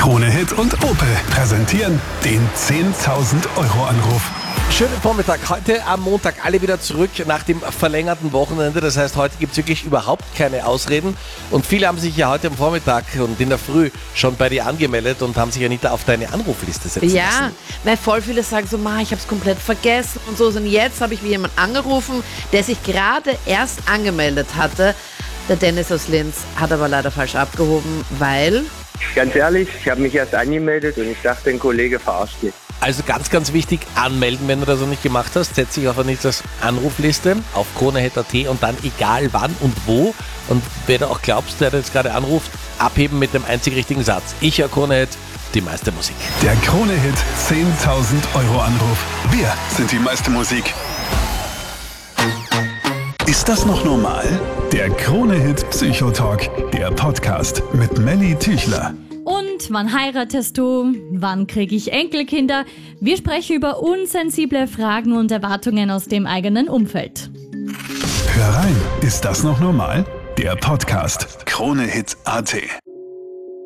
Krone Hit und Opel präsentieren den 10.000-Euro-Anruf. Schönen Vormittag. Heute am Montag alle wieder zurück nach dem verlängerten Wochenende. Das heißt, heute gibt es wirklich überhaupt keine Ausreden. Und viele haben sich ja heute am Vormittag und in der Früh schon bei dir angemeldet und haben sich ja nicht auf deine Anrufliste setzen lassen. Ja, weil voll viele sagen so, ich habe es komplett vergessen und so. Und jetzt habe ich mir jemanden angerufen, der sich gerade erst angemeldet hatte. Der Dennis aus Linz hat aber leider falsch abgehoben, weil... Ganz ehrlich, ich habe mich erst angemeldet und ich dachte, ein Kollege verarscht mich. Also ganz, ganz wichtig, anmelden, wenn du das noch nicht gemacht hast. Setz dich auf eine Anrufliste auf kronehit.at und dann egal wann und wo. Und wer du auch glaubst, der jetzt gerade anruft, abheben mit dem einzig richtigen Satz. Ich höre Krone Hit, die meiste Musik. Der Krone Hit 10.000-Euro-Anruf. Wir sind die meiste Musik. Ist das noch normal? Der Krone Hit Psychotalk, der Podcast mit Melly Tüchler. Und wann heiratest du? Wann kriege ich Enkelkinder? Wir sprechen über unsensible Fragen und Erwartungen aus dem eigenen Umfeld. Hör rein, ist das noch normal? Der Podcast Krone Hit.at.